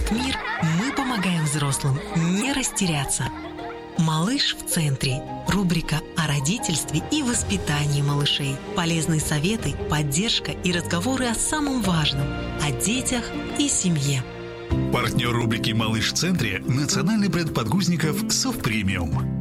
этот мир, мы помогаем взрослым не растеряться. «Малыш в центре» – рубрика о родительстве и воспитании малышей. Полезные советы, поддержка и разговоры о самом важном – о детях и семье. Партнер рубрики «Малыш в центре» – национальный бренд подгузников «Совпремиум».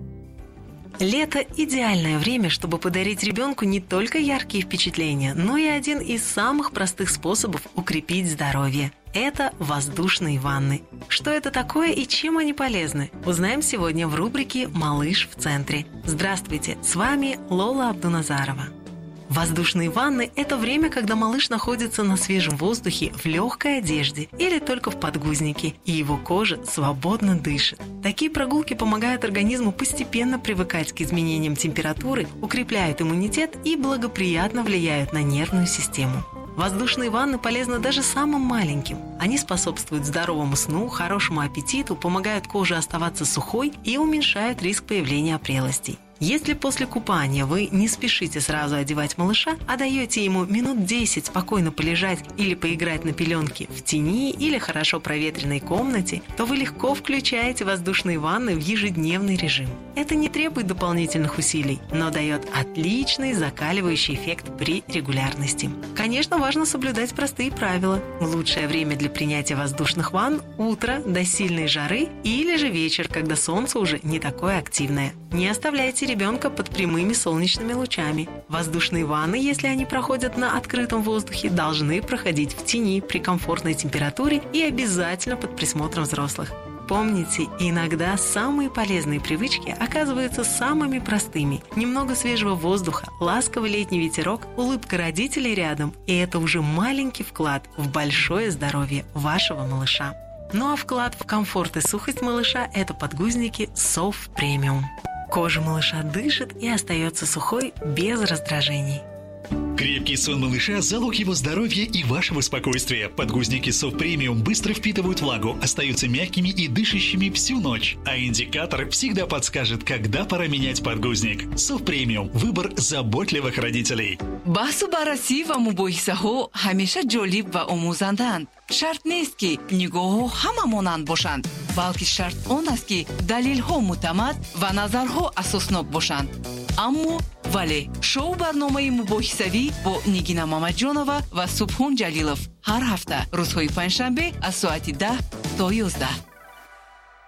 Лето – идеальное время, чтобы подарить ребенку не только яркие впечатления, но и один из самых простых способов укрепить здоровье. Это воздушные ванны. Что это такое и чем они полезны? Узнаем сегодня в рубрике «Малыш в центре». Здравствуйте, с вами Лола Абдуназарова. Воздушные ванны – это время, когда малыш находится на свежем воздухе в легкой одежде или только в подгузнике, и его кожа свободно дышит. Такие прогулки помогают организму постепенно привыкать к изменениям температуры, укрепляют иммунитет и благоприятно влияют на нервную систему. Воздушные ванны полезны даже самым маленьким. Они способствуют здоровому сну, хорошему аппетиту, помогают коже оставаться сухой и уменьшают риск появления опрелостей. Если после купания вы не спешите сразу одевать малыша, а даете ему минут 10 спокойно полежать или поиграть на пеленке в тени или хорошо проветренной комнате, то вы легко включаете воздушные ванны в ежедневный режим. Это не требует дополнительных усилий, но дает отличный закаливающий эффект при регулярности. Конечно, важно соблюдать простые правила. Лучшее время для принятия воздушных ванн – утро до сильной жары или же вечер, когда солнце уже не такое активное. Не оставляйте ребенка под прямыми солнечными лучами. Воздушные ванны, если они проходят на открытом воздухе, должны проходить в тени при комфортной температуре и обязательно под присмотром взрослых. Помните, иногда самые полезные привычки оказываются самыми простыми. Немного свежего воздуха, ласковый летний ветерок, улыбка родителей рядом, и это уже маленький вклад в большое здоровье вашего малыша. Ну а вклад в комфорт и сухость малыша – это подгузники Совпремиум. Кожа малыша дышит и остается сухой без раздражений. Крепкий сон малыша – залог его здоровья и вашего спокойствия. Подгузники Совпремиум быстро впитывают влагу, остаются мягкими и дышащими всю ночь. А индикатор всегда подскажет, когда пора менять подгузник. Совпремиум – выбор заботливых родителей. баҳсу баррасӣ ва мубоҳисаҳо ҳамеша ҷолиб ва омӯзанданд. Шарт нест ки нигоҳҳо ҳама монанд бошанд, балки шарт он аст ки далелҳо муътамад ва назарҳо асоснок бошанд. аммо вале шоу барномаи мубоҳисавӣ бо Нигина Мамаҷонова ва Субҳон Ҷалилов ҳар ҳафта рӯзҳои панҷшанбе аз соати 10 то 11.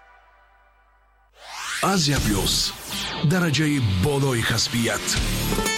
Азия Плюс. дараҷаи болои касбият.